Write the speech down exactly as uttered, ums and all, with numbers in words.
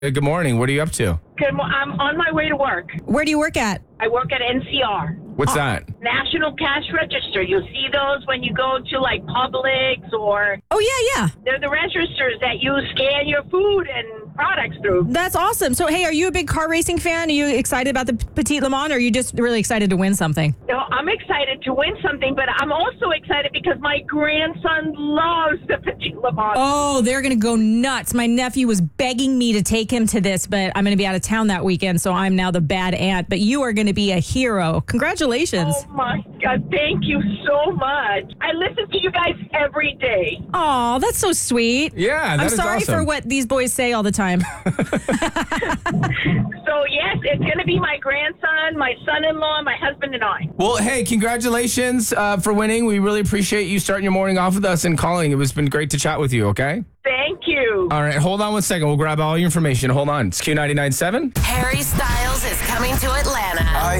Good morning. What are you up to? Good mo- I'm on my way to work. Where do you work at? I work at N C R. What's that? National Cash Register. You'll see those when you go to like Publix or Oh, yeah, yeah. they're the registers that you scan your food and products through. That's awesome. So, hey, are you a big car racing fan? Are you excited about the Petite Le Mans, or are you just really excited to win something? You know, I'm excited to win something, but I'm also excited because my grandson loves the Petite Le Mans. Oh, they're going to go nuts. My nephew was begging me to take him to this, but I'm going to be out of town that weekend, so I'm now the bad aunt. But you are going to be a hero. Congratulations. Oh, my God. Thank you so much. I listen to you guys every day. Oh, that's so sweet. Yeah, that I'm is sorry awesome. for what these boys say all the time. So, yes, it's going to be my grandson, my son-in-law, my husband, and I. Well, hey, congratulations uh, for winning. We really appreciate you starting your morning off with us and calling. It was been great to chat with you, okay? Thank you. All right, hold on one second. We'll grab all your information. Hold on. It's Q ninety-nine point seven. Harry Styles is coming to Atlanta. I